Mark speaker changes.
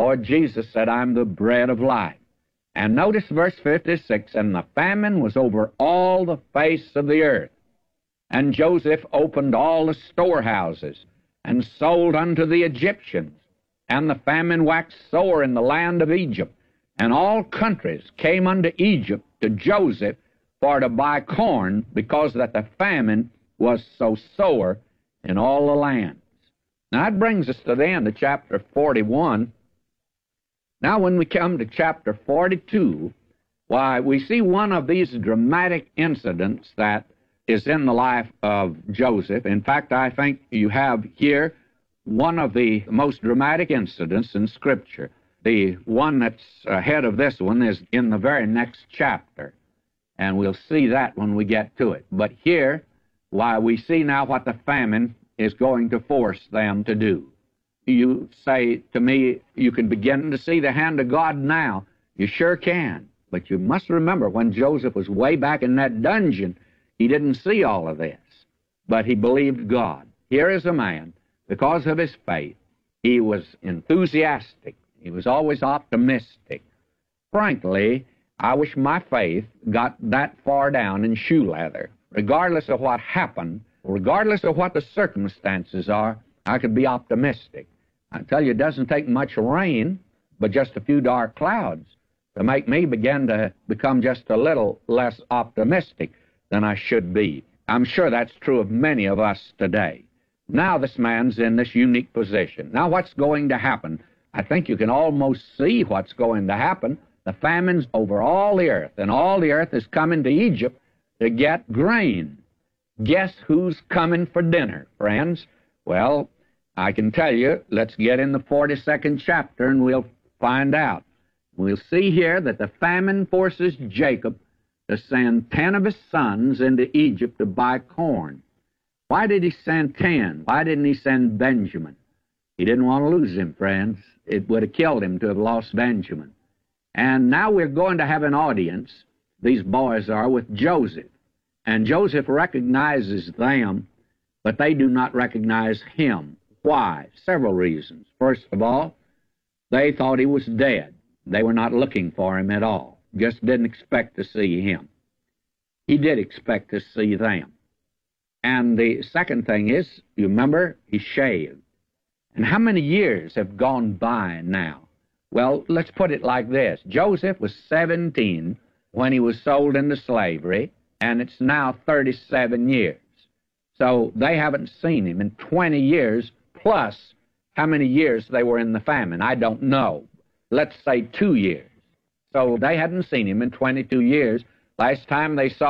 Speaker 1: Lord Jesus said, I'm the bread of life. And notice verse 56, and the famine was over all the face of the earth. And Joseph opened all the storehouses, and sold unto the Egyptians. And the famine waxed sore in the land of Egypt. And all countries came unto Egypt to Joseph for to buy corn, because that the famine was so sore in all the lands. Now that brings us to the end of chapter 41. Now when we come to chapter 42, why, we see one of these dramatic incidents that is in the life of Joseph. In fact, I think you have here one of the most dramatic incidents in Scripture. The one that's ahead of this one is in the very next chapter, and we'll see that when we get to it. But here, why, we see now what the famine is going to force them to do. You say to me, you can begin to see the hand of God now. You sure can. But you must remember, when Joseph was way back in that dungeon, he didn't see all of this, but he believed God. Here is a man, because of his faith, he was enthusiastic. He was always optimistic. Frankly, I wish my faith got that far down in shoe leather. Regardless of what happened, regardless of what the circumstances are, I could be optimistic. I tell you, it doesn't take much rain, but just a few dark clouds to make me begin to become just a little less optimistic than I should be. I'm sure that's true of many of us today. Now this man's in this unique position. Now what's going to happen? I think you can almost see what's going to happen. The famine's over all the earth, and all the earth is coming to Egypt to get grain. Guess who's coming for dinner, friends? Well, I can tell you, let's get in the 42nd chapter and we'll find out. We'll see here that the famine forces Jacob to send 10 of his sons into Egypt to buy corn. Why did he send 10? Why didn't he send Benjamin? He didn't want to lose him, friends. It would have killed him to have lost Benjamin. And now we're going to have an audience, these boys are, with Joseph. And Joseph recognizes them, but they do not recognize him. Why? Several reasons. First of all, they thought he was dead. They were not looking for him at all. Just didn't expect to see him. He did expect to see them. And the second thing is, you remember, he shaved. And how many years have gone by now? Well, let's put it like this. Joseph was 17 when he was sold into slavery, and it's now 37 years. So they haven't seen him in 20 years, plus how many years they were in the famine. I don't know. Let's say 2 years. So they hadn't seen him in 22 years. Last time they saw